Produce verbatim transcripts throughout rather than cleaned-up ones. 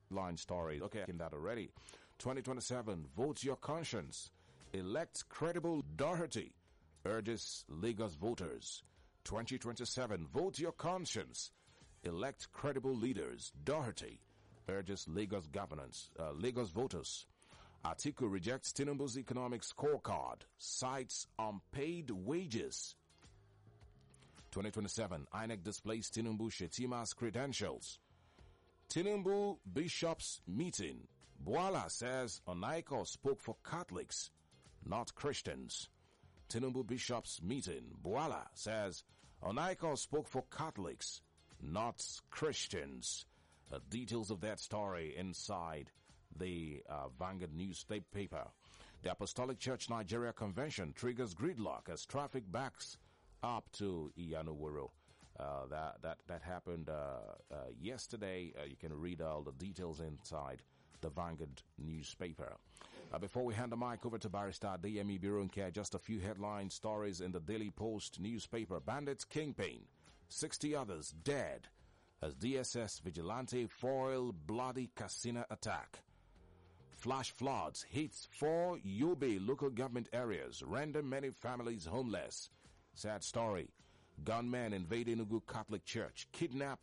line story. Okay, in that already. twenty twenty-seven, vote your conscience. Elect credible Doherty, urges Lagos voters. twenty twenty-seven, vote your conscience. Elect credible leaders. Doherty urges Lagos governance, uh, Lagos voters. Atiku rejects Tinubu's economic scorecard, cites unpaid wages. twenty twenty-seven, I N E C displays Tinubu Shetima's credentials. Tinubu Bishops meeting. Bwala says Onaiko spoke for Catholics, not Christians. Tinubu Bishops meeting. Bwala says Onaiko spoke for Catholics, not Christians. Uh, details of that story inside the uh, Vanguard newspaper. The Apostolic Church Nigeria Convention triggers gridlock as traffic backs up to Iyanuwuru. Uh, that that that happened uh, uh, yesterday. Uh, you can read all the details inside the Vanguard newspaper. Uh, before we hand the mic over to Barrister Adeyemi Birunke, just a few headline stories in the Daily Post newspaper. Bandits kingpin, sixty others dead as D S S vigilante foil bloody casino attack. Flash floods hits four Yobe local government areas, render many families homeless. Sad story. Gunmen invade Enugu Catholic Church, kidnap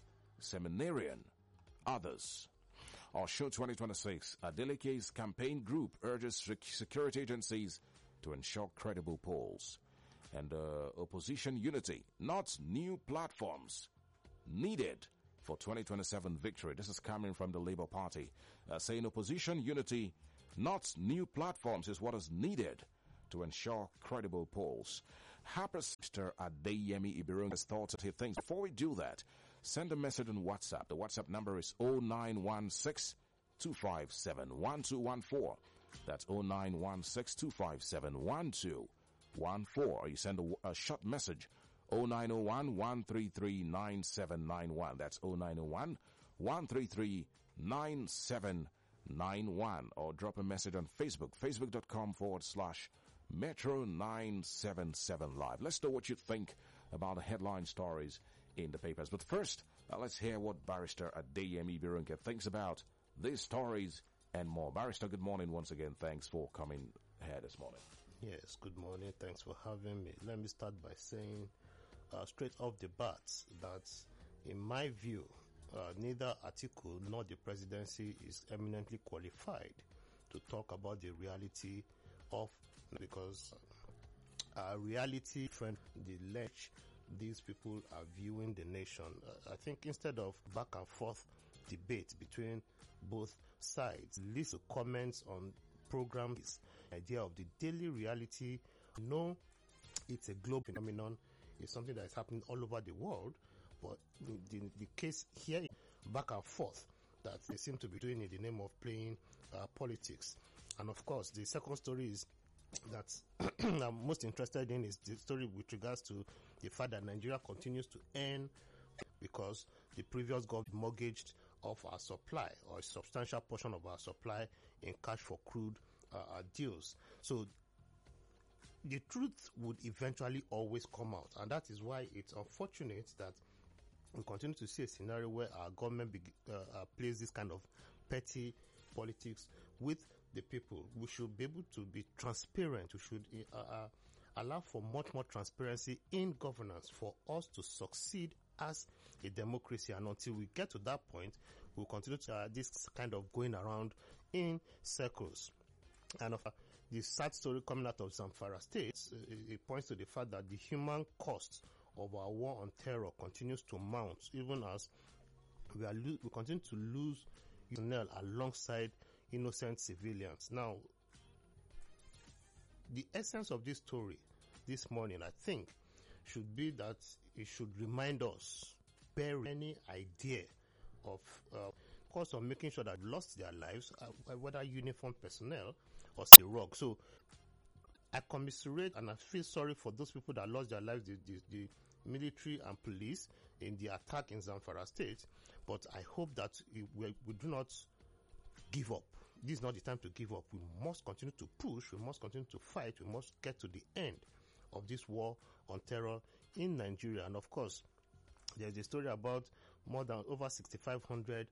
seminarian, others. Osun twenty twenty-six, Adeleke's campaign group urges security agencies to ensure credible polls. And uh, opposition unity, not new platforms, needed for twenty twenty-seven victory. This is coming from the Labour Party, uh, saying opposition unity, not new platforms, is what is needed to ensure credible polls. Harper's Mister Adeyemi Ibirunge has thought he thinks. Before we do that, send a message on WhatsApp. The WhatsApp number is zero nine one six, two five seven, one two one four. That's zero nine one six, two five seven, one two one four. Or you send a, a short message zero nine zero one, one three three, nine seven nine one. That's zero nine zero one, one three three, nine seven nine one. Or drop a message on Facebook, facebook.com forward slash Metro nine seven seven Live. Let's know what you think about the headline stories in the papers. But first, uh, let's hear what Barrister Adeyemi Birunke thinks about these stories and more. Barrister, good morning once again. Thanks for coming here this morning. Yes, good morning. Thanks for having me. Let me start by saying uh, straight off the bat that, in my view, uh, neither Atiku nor the presidency is eminently qualified to talk about the reality of, because uh, reality, friend, the ledge these people are viewing the nation. Uh, I think instead of back and forth debate between both sides, list of comments on programs, idea of the daily reality. No, it's a global phenomenon. It's something that is happening all over the world. But the, the, the case here, back and forth, that they seem to be doing in the name of playing uh, politics. And of course, the second story is that I'm most interested in is the story with regards to the fact that Nigeria continues to earn because the previous government mortgaged off our supply, or a substantial portion of our supply, in cash for crude uh, deals. So the truth would eventually always come out, and that is why it's unfortunate that we continue to see a scenario where our government be, uh, uh, plays this kind of petty politics with the people. We should be able to be transparent. We should uh, uh, allow for much more transparency in governance for us to succeed as a democracy. And until we get to that point, we'll continue to uh, this kind of going around in circles. And of uh, the sad story coming out of Zamfara State, uh, it points to the fact that the human cost of our war on terror continues to mount, even as we are lo- we continue to lose personnel alongside innocent civilians. Now, the essence of this story this morning, I think, should be that it should remind us, bear any idea of uh, cost of making sure that lost their lives, uh, whether uniformed personnel or the rogue. So I commiserate and I feel sorry for those people that lost their lives, the, the, the military and police, in the attack in Zamfara State. But I hope that we, we do not give up. This is not the time to give up. We must continue to push. We must continue to fight. We must get to the end of this war on terror in Nigeria. And of course, there's a story about more than over sixty-five hundred